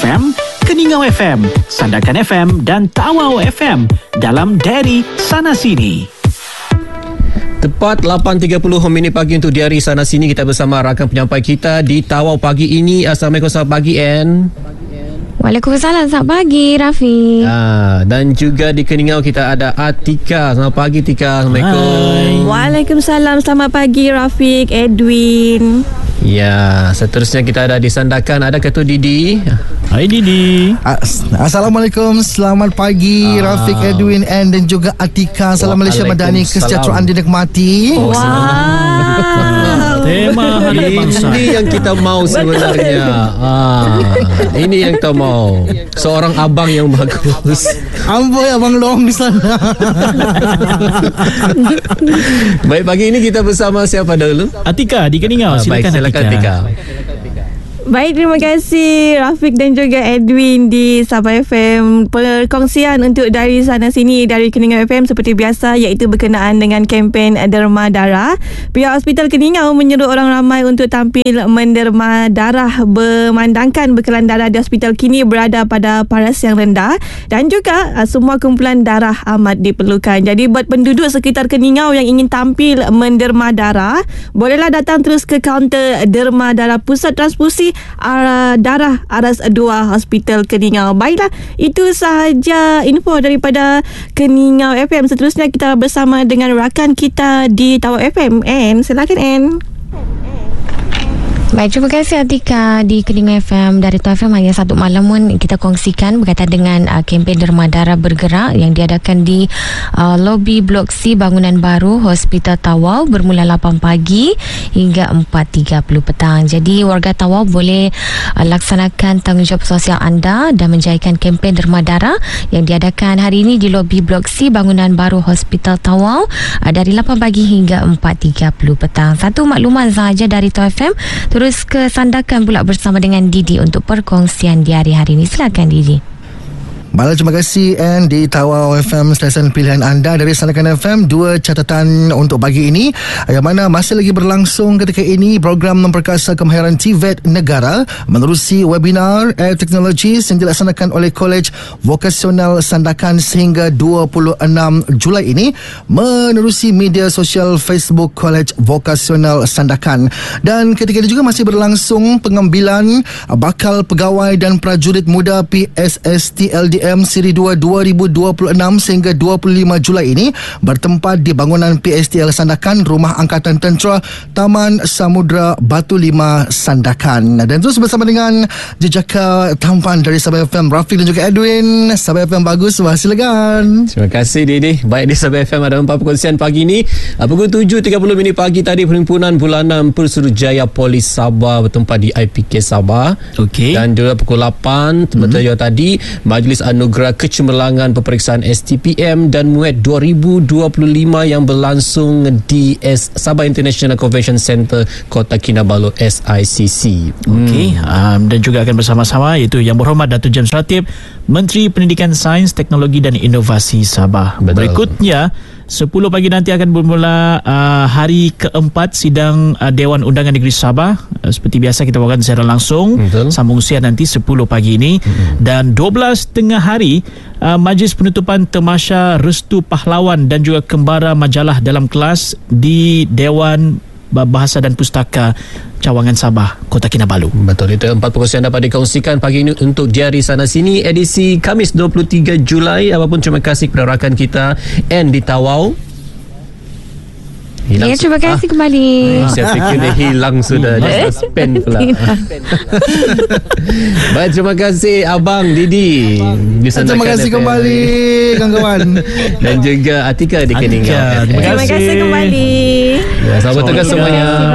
FM, Keningau FM, Sandakan FM dan Tawau FM dalam Diary Sana Sini. Tepat 8.30 minit pagi untuk Diary Sana Sini. Kita bersama rakan penyampai kita di Tawau pagi ini. Assalamualaikum, selamat pagi Ann. Waalaikumsalam, selamat pagi Rafiq. Dan juga di Keningau kita ada Atika. Selamat pagi Tika. Assalamualaikum. Waalaikumsalam, selamat pagi Rafiq, Edwin. Ya, seterusnya kita ada di Sandakan, ada Ketua Didi. Hai Didi. Assalamualaikum, selamat pagi Rafiq, Edwin, Ann dan juga Atika. Salam Malaysia Madani, kesejahteraan dinikmati. Tema Hari Bangsa. Ini yang kita mau sebenarnya. Ini yang kita mau. Seorang abang yang bagus. Amboi abang long di sana. Baik, pagi ini kita bersama siapa dulu? Atika di Keningau. Silakan Atika. Baik, terima kasih Rafiq dan juga Edwin di Sabah FM. Perkongsian untuk dari sana sini dari Keningau FM seperti biasa, iaitu berkenaan dengan kempen derma darah. Pihak Hospital Keningau menyuruh orang ramai untuk tampil menderma darah bermandangkan bekalan darah di hospital kini berada pada paras yang rendah dan juga semua kumpulan darah amat diperlukan. Jadi buat penduduk sekitar Keningau yang ingin tampil menderma darah, bolehlah datang terus ke kaunter derma darah Pusat Transfusi Darah Aras 2 Hospital Keningau. Baiklah, itu sahaja info daripada Keningau FM. Seterusnya kita bersama dengan rakan kita di Tawau FM. Ann, silakan Ann. Baik, terima kasih Atika di Keningau FM. Dari Tawau FM hanya satu malam pun kita kongsikan berkaitan dengan kempen derma darah bergerak yang diadakan di lobi Blok C bangunan baru Hospital Tawau bermula 8 pagi hingga 4.30 petang. Jadi warga Tawau boleh laksanakan tanggungjawab sosial anda dan menjayakan kempen derma darah yang diadakan hari ini di lobi Blok C bangunan baru Hospital Tawau dari 8 pagi hingga 4.30 petang. Satu makluman sahaja dari Tawau FM. Terus ke Sandakan pula bersama dengan Didi untuk perkongsian di hari-hari ini. Silakan Didi. Baiklah, terima kasih Ann di Tawau FM, stesen pilihan anda. Dari Sandakan FM, dua catatan untuk pagi ini, yang mana masih lagi berlangsung ketika ini program memperkasa kemahiran TVET negara menerusi webinar Air Technologies yang dilaksanakan oleh Kolej Vokasional Sandakan sehingga 26 Julai ini menerusi media sosial Facebook Kolej Vokasional Sandakan. Dan ketika itu juga masih berlangsung pengambilan bakal pegawai dan prajurit muda PSSTLD Siri 2 2026 sehingga 25 Julai ini bertempat di bangunan PSTL Sandakan, Rumah Angkatan Tentera, Taman Samudra Batu 5 Sandakan. Dan terus bersama dengan jejaka tampan dari Sabah FM, Rafiq dan juga Edwin. Sabah FM bagus, silakan. Terima kasih Didi. Baik, di Sabah FM ada 4 perkongsian pagi ini. Pukul 7.30 minit pagi tadi Perhimpunan Bulanan Persuruhjaya Polis Sabah bertempat di IPK Sabah. Okey. Dan juga pukul 8 betul tadi Majlis Anugerah Kecemerlangan Peperiksaan STPM dan MUET 2025 yang berlangsung di Sabah International Convention Centre Kota Kinabalu SICC. Okey, dan juga akan bersama-sama iaitu Yang Berhormat Datuk James Ratib, Menteri Pendidikan Sains, Teknologi dan Inovasi Sabah. Betul. Berikutnya 10 pagi nanti akan bermula hari keempat sidang Dewan Undangan Negeri Sabah. Seperti biasa kita bawakan secara langsung. Betul. Sambung siang nanti 10 pagi ini. Dan 12 tengah hari majlis penutupan Tamasya Restu Pahlawan dan juga Kembara Majalah dalam kelas di Dewan Bahasa dan Pustaka Cawangan Sabah, Kota Kinabalu. Betul, itu 4 perkongsian dapat dikongsikan pagi ini untuk Diary Sana Sini edisi Khamis 23 Julai. Apapun terima kasih kepada rakan kita Ann di Tawau. Ya, terima kasih kembali. Saya fikir dia hilang sudah. Dia suspend pula. Baik, terima kasih Abang Didi di Sandakan. Terima kasih kembali kawan-kawan. Dan juga Atika di Keningau. Terima kasih kembali. Ya, selamat tugas semuanya.